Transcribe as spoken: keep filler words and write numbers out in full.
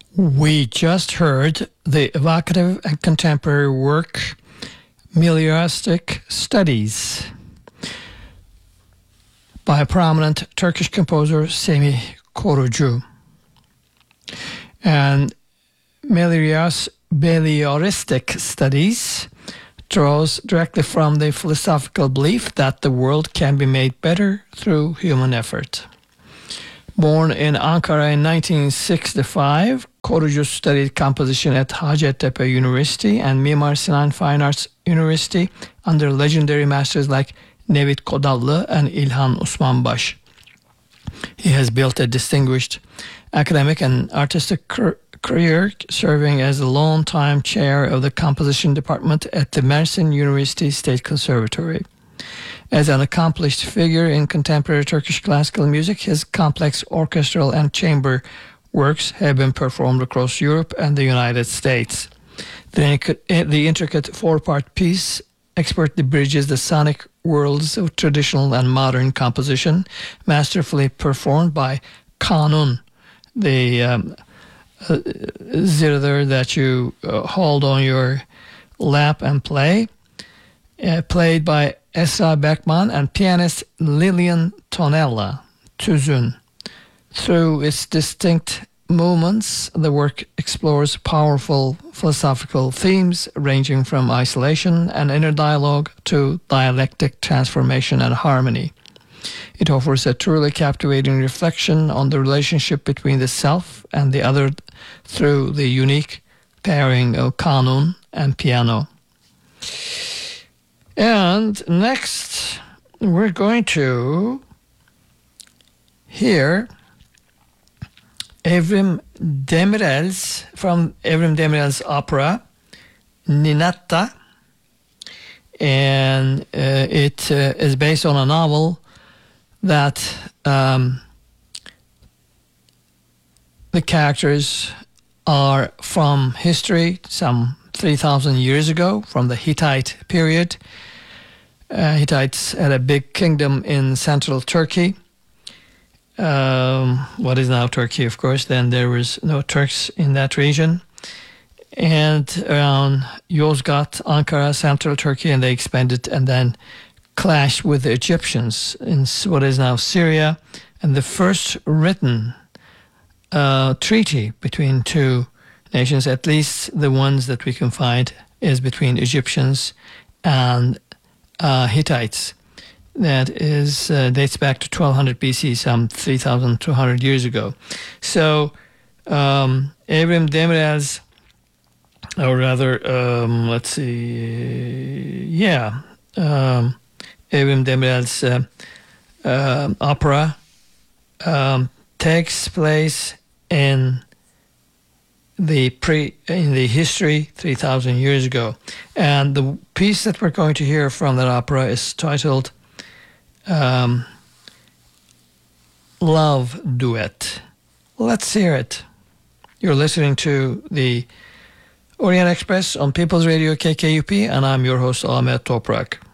We just heard the evocative and contemporary work Melioristic Studies by prominent Turkish composer Semih Korucu. And Meliorias, Melioristic Studies draws directly from the philosophical belief that the world can be made better through human effort. Born in Ankara in nineteen sixty-five, Korucu studied composition at Hacettepe University and Mimar Sinan Fine Arts University under legendary masters like Nevit Kodallı and İlhan Osmanbaş. He has built a distinguished academic and artistic career, serving as the long-time chair of the composition department at the Mersin University State Conservatory. As an accomplished figure in contemporary Turkish classical music, his complex orchestral and chamber works have been performed across Europe and the United States. The, the intricate four-part piece expertly bridges the sonic worlds of traditional and modern composition, masterfully performed by Kanun, the um, uh, zither that you uh, hold on your lap and play, uh, played by Esra Beckman and pianist Lilian Tonella, Tüzün. Through its distinct movements, the work explores powerful philosophical themes ranging from isolation and inner dialogue to dialectic transformation and harmony. It offers a truly captivating reflection on the relationship between the self and the other through the unique pairing of kanun and piano. And next, we're going to hear Evrim Demirel's, from Evrim Demirel's opera, Ninatta. And uh, it uh, is based on a novel that um, the characters are from history, some three thousand years ago, from the Hittite period. Uh, Hittites had a big kingdom in central Turkey. Um, what is now Turkey, of course. Then there was no Turks in that region. And around Yozgat, Ankara, central Turkey, and they expanded and then clashed with the Egyptians in what is now Syria. And the first written uh, treaty between two nations, at least the ones that we can find, is between Egyptians and uh, Hittites. That is uh, dates back to twelve hundred B C, some three thousand two hundred years ago. So um, Evrim Demirel's, or rather, um, let's see, yeah, um, Evrim Demirel's uh, uh, opera um, takes place in the pre in the history three thousand years ago, and the piece that we're going to hear from that opera is titled um, Love Duet. Let's hear it. You're listening to the Orient Express on People's Radio K K U P, and I'm your host Ahmet Toprak.